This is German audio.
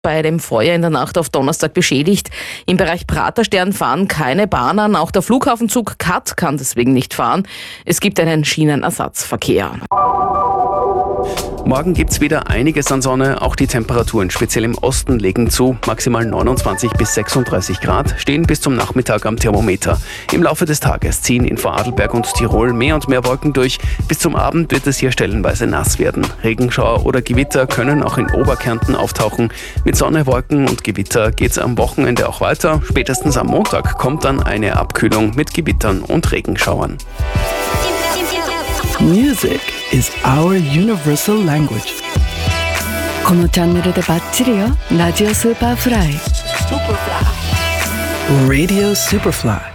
bei dem Feuer in der Nacht auf Donnerstag beschädigt. Im Bereich Praterstern fahren keine Bahnen. Auch der Flughafenzug Kat kann deswegen nicht fahren. Es gibt einen Schienenersatzverkehr. Morgen gibt's wieder einiges an Sonne, auch die Temperaturen speziell im Osten legen zu. Maximal 29 bis 36 Grad stehen bis zum Nachmittag am Thermometer. Im Laufe des Tages ziehen in Vorarlberg und Tirol mehr und mehr Wolken durch. Bis zum Abend wird es hier stellenweise nass werden. Regenschauer oder Gewitter können auch in Oberkärnten auftauchen. Mit Sonne, Wolken und Gewitter geht's am Wochenende auch weiter. Spätestens am Montag kommt dann eine Abkühlung mit Gewittern und Regenschauern. Music is our universal language. このチャンネルでバッチリよ。ラジオスーパーフライ。 Radio Superfly.